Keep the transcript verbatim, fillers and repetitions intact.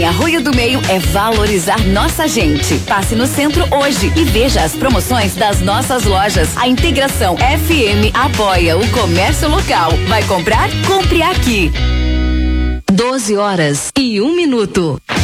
Arroio do Meio é valorizar nossa gente. Passe no centro hoje e veja as promoções das nossas lojas. A Integração F M apoia o comércio local. Vai comprar? Compre aqui. doze horas e um minuto.